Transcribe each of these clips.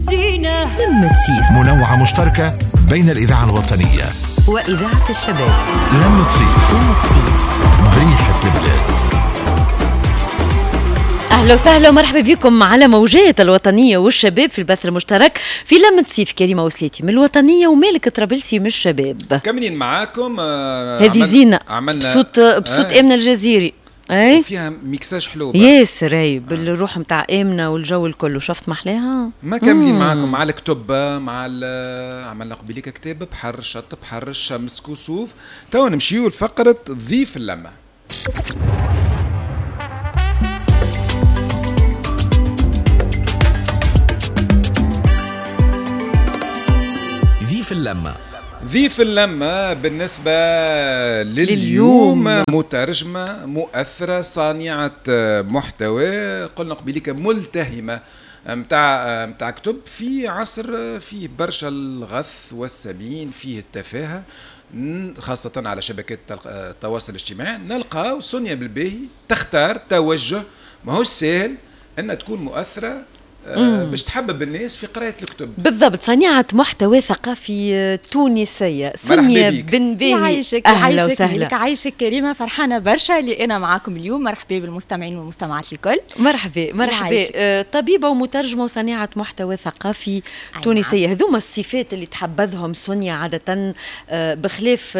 زينة. لمة صيف منوعة مشتركة بين الإذاعة الوطنية وإذاعة الشباب. لمة صيف بريحة البلاد. أهلا وسهلا ومرحبا بكم على موجات الوطنية والشباب في البث المشترك في لمة صيف. كريمة وسليتي من الوطنية ومالك طرابلسي من الشباب. كاملين معاكم. هذه زينة عملنا بصوت آمنة الجزيري. اي فيها ميكساج حلو ياسر. اي بالروح نتاع آمنة والجو الكل. شفت محلاها. ما كاملين معاكم مع الكتب، مع عملنا قبيليك كتاب بحر شط بحر الشمس كسوف. تو نمشيو لفقرة ضيف اللمة. ضيف اللمة بالنسبة لليوم مترجمة مؤثرة صانعة محتوى، قلنا قبيليك ملتهمة متاع كتب في عصر فيه برشا الغث والسمين، فيه التفاهة خاصة على شبكات التواصل الاجتماعي. نلقى سونيا بالباهي تختار توجه ماهوش سهل أن تكون مؤثرة باش تحبب الناس في قراءة الكتب. بالضبط، صناعة محتوى ثقافي تونسية. سونيا بن باهي، أهلا وسهلا. عايشك كريمة، فرحانة برشا اللي أنا معاكم اليوم. مرحبا بالمستمعين والمستمعات الكل. مرحبا. طبيبة ومترجمة وصناعة محتوى ثقافي تونسية. هذوما الصفات اللي تحبذهم سونيا عادة، بخلاف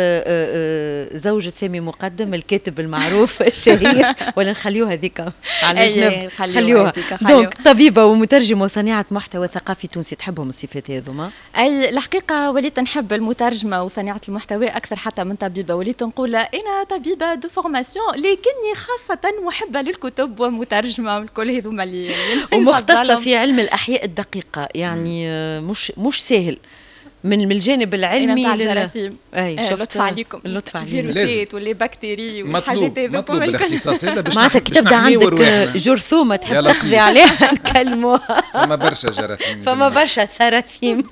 زوجة سامي مقدم الكاتب المعروف الشهير، ولا نخليوها ذيك على جنب؟ خليوها. دونك طبيبة ومترجمة وصناعة محتوى ثقافي تونسي، تحبهم الصفات هذوما؟ أي الحقيقة وليت نحب المترجمة وصناعة المحتوى أكثر حتى من طبيبة. وليت نقول أنا طبيبة دو فورماسيون، لكني خاصة محبة للكتب ومترجمة والكل هذوما اللي ومختصة في علم الأحياء الدقيقة. يعني مش سهل من الجانب العلمي تاع الجراثيم. اي لطف عليكم، اللطف علينا. فيروسات ولا بكتيري والحاجات هذوك. مطلوب الاختصاص هذا باش معناتها كتبدا عندك جرثومه تحب تقضي عليها نكلموها. فما برشا جراثيم، فما برشا سراثيم.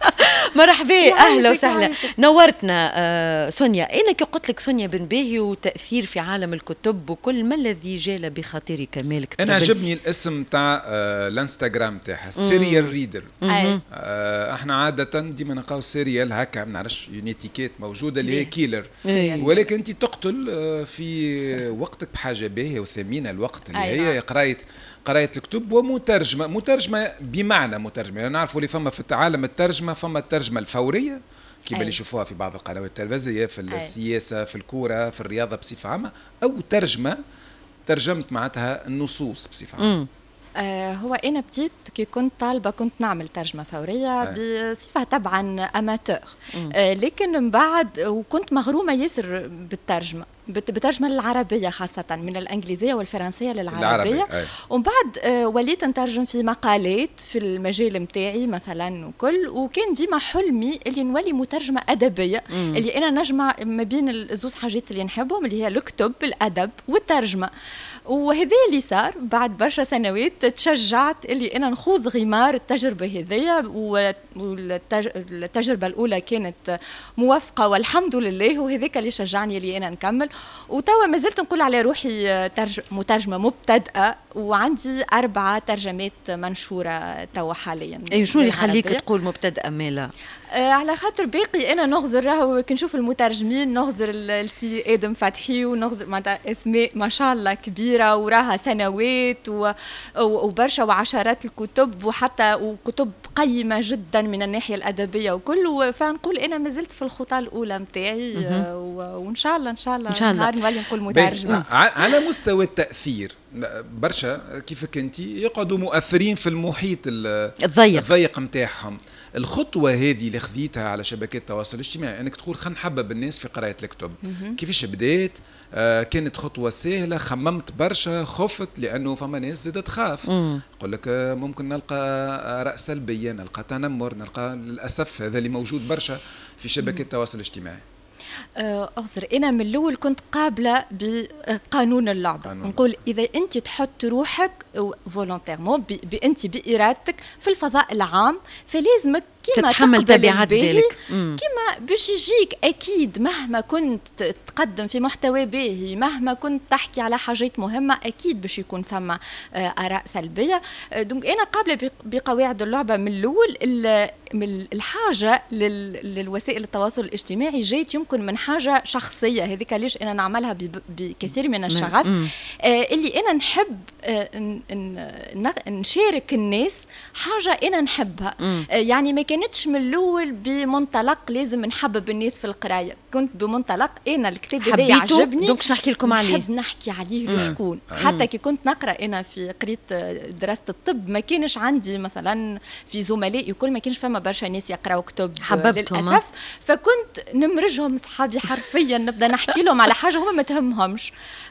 مرحبا، اهلا وسهلا، نورتنا. سونيا، انا كي قلت لك سونيا بن باهي وتاثير في عالم الكتب وكل، ما الذي جال بخاطرك مالك؟ انا عجبني الاسم تاع الانستغرام تاعها سيريال ريدر. احنا عاده ديما نلقاو سيريال هكا، ما نعرفش يونيتيكيت موجوده اللي هي كيلر، ولكن انت تقتل في وقتك بحاجه باهيه وثمينه الوقت اللي هي قراية الكتب. ومترجمة بمعنى مترجمة، يعني نعرفوا اللي فما في عالم الترجمة، فما الترجمة الفورية كما اللي يشوفوها في بعض القنوات التلفزيونية، في السياسة، في الكورة، في الرياضة بصفة عامة، أو ترجمت معناتها النصوص بصفة عامة. هو أنا بديت كي كنت طالبة، كنت نعمل ترجمة فورية بصفة طبعا أماتور، لكن من بعد وكنت مغرومة ياسر بالترجمة العربية، خاصة من الإنجليزية والفرنسية للعربية. ومن بعد وليت نترجم في مقالات في المجال متاعي مثلا وكل، وكان ديما حلمي اللي نولي مترجمة أدبية، اللي أنا نجمع ما بين الزوز حاجات اللي نحبهم، اللي هي الكتب الأدب والترجمة. وهذا اللي صار بعد برشا سنوات. تشجعت اللي أنا نخوض غمار التجربة هذية، والتجربة الأولى كانت موفقة والحمد لله، وهذاك اللي شجعني اللي أنا نكمل. وتوا ما زلت نقول على روحي مترجمة مبتدئة، وعندي 4 ترجمات منشورة توا حاليا. أي شنو اللي يخليك تقول مبتدئة مالا؟ على خاطر باقي أنا نغزر، راهو كي نشوف المترجمين نغزر السي آدم فتحي، ونغزر معناتها أسماء ما شاء الله كبيرة وراها سنوات وبرشا وعشرات الكتب، وحتى وكتب قيمة جدا من الناحية الأدبية وكل. فنقول أنا ما زلت في الخطى الأولى متاعي، وإن شاء الله نهار نولي نقول مترجمة. على مستوى التأثير، برشا كيفك أنت يقعدوا مؤثرين في المحيط الضيق متاعهم. الخطوة هذه اللي خذيتها على شبكات التواصل الاجتماعي، انك تقول خلينا نحبب الناس في قراءة الكتب، كيفاش بديت؟ كانت خطوة سهلة؟ خممت برشا؟ خفت؟ لأنه فما ناس زادت تخاف، يقول لك ممكن نلقى آراء سلبية، نلقى تنمر، نلقى للأسف هذا اللي موجود برشا في شبكات التواصل الاجتماعي. أوصر أنا من الأول كنت قابلة بقانون اللعبة. نقول إذا أنت تحط روحك فولونتيرمون أنت بإرادتك في الفضاء العام، فلازمك كيما تتحمل تبعات ذلك، كيما باش يجيك اكيد مهما كنت تقدم في محتوى باهي، مهما كنت تحكي على حاجات مهمه، اكيد باش يكون فما اراء سلبيه. دونك انا قابله بقواعد اللعبه من الاول. الحاجه للوسائل التواصل الاجتماعي جات يمكن من حاجه شخصيه، هذيك ليش انا نعملها بكثير من الشغف، اللي انا نحب نشارك الناس حاجه انا نحبها. يعني ما كانتش من الاول بمنطلق لازم نحبب الناس في القرايه، كنت بمنطلق انا الكتاب هذا يعجبني دونك نحكي لكم عليه، نحب نحكي عليه لشكون. حتى كي كنت نقرا انا في قريت دراسه الطب، ما كانش عندي مثلا في زملائي كل ما كانش فما برشا ناس يقراوا كتب للاسف، فكنت نمرجهم صحابي حرفيا، نبدا نحكي لهم على حاجه هما ما تهمهمش.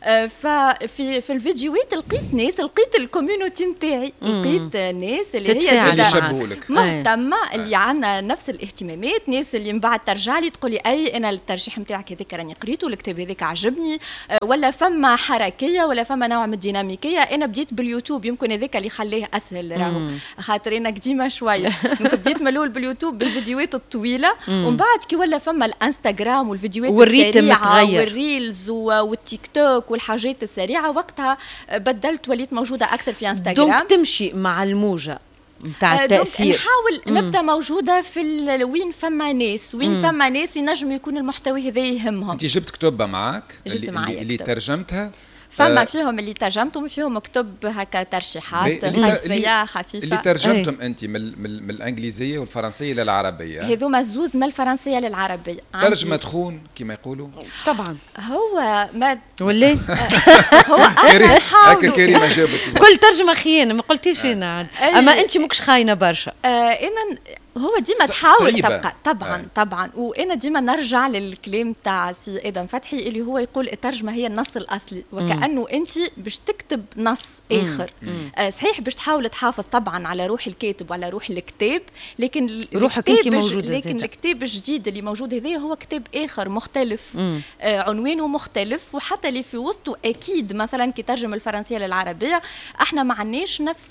ففي الفيديوهات لقيت الكوميونتي نتاعي، لقيت ناس اللي هي مهتمه، اللي عندنا نفس الاهتمامات، ناس اللي من بعد ترجع لي تقول لي اي انا الترجيح نتاعك هذاك راني قريته، الكتاب هذاك عجبني، ولا فما حركيه ولا فما نوع من الديناميكيه. انا بديت باليوتيوب، يمكن هذاك اللي خليه اسهل، راهو خاطر انا قديمه شويه، يمكن بديت ملول باليوتيوب بالفيديوهات الطويله، ومن بعد كي ولا فما الانستغرام والفيديوهات السريعه والريلز والتيك توك والحاجات السريعه، وقتها بدلت وليت موجوده اكثر في انستغرام. دونك تمشي مع الموجه نتاع التأثير، نحاول نبدا موجوده في وين فما ناس ينجم يكون المحتوى هذا يهمهم. انت جبت كتب معك اللي كتب. ترجمتها؟ فما فيهم اللي ترجمتهم، فيهم كتب هكا ترشيحات صيفيه خفيفه. اللي ترجمتهم انت من الانجليزيه والفرنسيه للعربيه؟ هذوما زوز من الفرنسيه للعربيه. ترجمه تخون كما يقولوا طبعا. هو ما ولا هو هكا كريمه جابت كل ترجمه خيانه، ما قلتيش انا اما انت ماكش خاينه برشا. انا هو ديما تحاول صعيبة. تبقى طبعا وانا ديما نرجع للكلام تاع سي ادم فتحي اللي هو يقول الترجمه هي النص الاصلي، وكانه انت باش تكتب نص اخر. صحيح باش تحاول تحافظ طبعا على روح الكاتب وعلى روح الكتاب، لكن روحك انت موجوده، لكن الكتاب الجديد اللي موجود هذا هو كتاب اخر مختلف، عنوانه مختلف، وحتى اللي في وسطه اكيد مثلا كي ترجم الفرنسيه للعربيه احنا ما عندناش نفس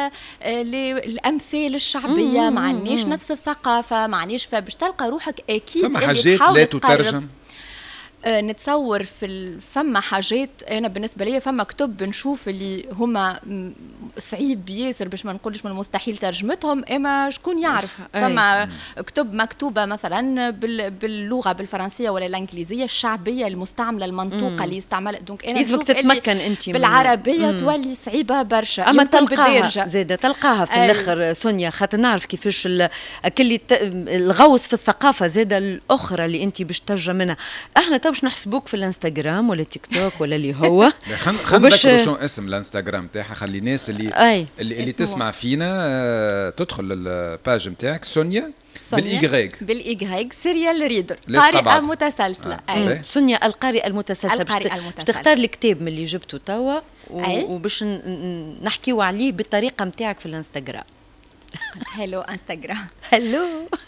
الامثال الشعبيه، ما عندناش نفس الثقافة، معنيش، فباش تلقى روحك أكيد فما حاجات لا تترجم. نتصور فما حاجات أنا بالنسبة لي فما كتب نشوف اللي هما صعيب ياسر باش ما نقولش من المستحيل ترجمتهم، اما شكون يعرف. فما كتب مكتوبة مثلا باللغة بالفرنسية ولا الانجليزية الشعبية المستعملة المنطوقة اللي يستعمل، دونك أنا نشوف تتمكن أنت بالعربية تولي صعيبة برشا. أما تلقاها زادة تلقاها في الآخر سونيا، خاطر نعرف كيفاش كل الغوص في الثقافة زادة الأخرى اللي أنت باش ترجم منها. احنا باش نحسبوك في الانستغرام ولا تيك توك ولا اللي هو خلينا نذكروا شنو اسم الانستغرام تاعها، خلي الناس اللي تسمع فينا تدخل الباج نتاعك سونيا بالإيغريغ سيريال ريدر، قارئة متسلسلة. سونيا القارئة المتسلسلة. تختار الكتاب من اللي جبته توا وباش نحكيو عليه بالطريقة متاعك في الانستغرام. هلو انستغرام. هلو.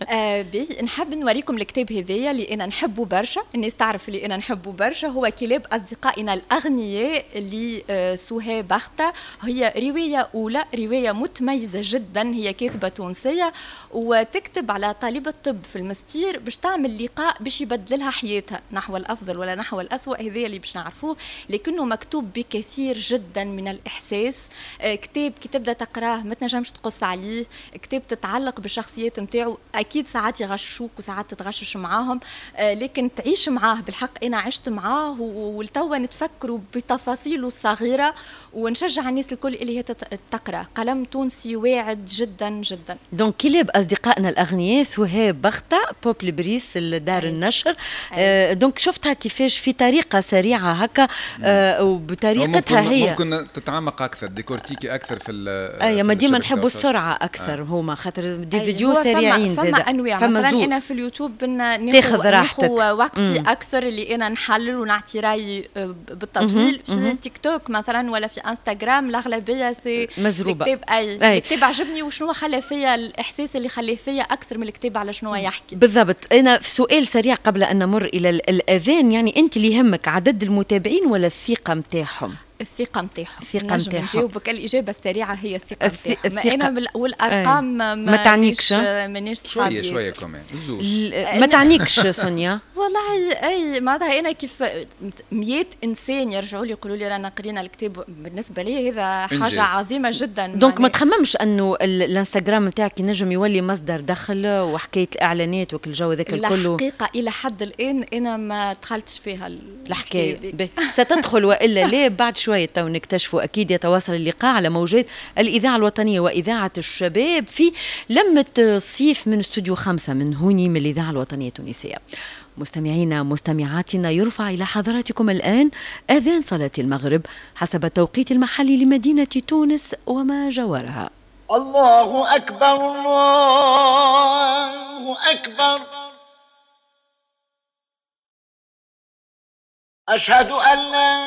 نحب نوريكم الكتاب هذايا اللي انا نحبه برشا، الناس تعرف اللي انا نحبه برشا، هو كلاب اصدقائنا الاغنياء لسهى بختة. هي روايه اولى، روايه متميزه جدا، هي كاتبه تونسيه وتكتب على طالبه طب في الماستير باش تعمل لقاء باش يبدلها حياتها نحو الافضل ولا نحو الاسوء، هذا اللي باش نعرفوه، لكنه مكتوب بكثير جدا من الاحساس. كتاب كي تبدا تقراه ما تنجمش تقص عليه، كتاب تتعلق بالشخصيات نتاعو، اكيد ساعات يغشوك وساعات تتغشش معاهم، لكن تعيش معاه بالحق. انا عشت معاه والتوا نتفكروا بتفاصيله الصغيره، ونشجع الناس الكل اللي هي تقرا. قلم تونسي واعد جدا جدا. دونك كلاب اصدقائنا الاغنياء سهى بختة، بوب لبريس دار النشر. دونك شفتها كيفاش في طريقه سريعه هكا وبطريقتها هي ممكن تتعمق اكثر، ديكورتيكي اكثر في ما ديما نحبوا السرعه اكثر. هما خاطر دي فيديو سريعين زاد. فما انواع مثلا انا في اليوتيوب تاخذ راحتك، وقتي اكثر اللي انا نحلل ونعطي رايي بالتطويل. في تيك توك مثلا ولا في انستغرام الاغلبيه سي مزروبه. الكتاب عجبني وشنو خلى فيا الاحساس اللي خلى فيا اكثر من الكتاب على شنو يحكي بالضبط. انا في سؤال سريع قبل ان نمر الى الاذان، يعني انت اللي يهمك عدد المتابعين ولا الثقه نتاعهم؟ الثقة متاعهم. الثقة متاعهم. نجاوبك الإجابة السريعة هي الثقة متاعهم. أنا والأرقام ما تعنيكش. مانيش صحابي. شوية كمان الزوج. ما تعنيكش سونيا. والله أي معناتها أنا كيف 100 إنسان يرجعوا لي يقولوا لي رانا قرينا الكتاب، بالنسبة لي هذا حاجة عظيمة جدا. دونك ما تخممش أنه الانستغرام نتاعك ينجم يولي مصدر دخل وحكاية الإعلانات وكل جو ذاك الكل؟ الحقيقة إلى حد الآن أنا ما دخلتش فيها الحكاية. ستدخل وإلا ليه بعد شوية تو نكتشفوا. أكيد يتواصل اللقاء على موجات الإذاعة الوطنية وإذاعة الشباب في لمة صيف من استوديو 5 من هوني من الإذاعة الوطنية التونسية. مستمعينا مستمعاتنا، يرفع إلى حضراتكم الآن أذان صلاة المغرب حسب التوقيت المحلي لمدينة تونس وما جاورها. الله أكبر الله أكبر، أشهد أن لا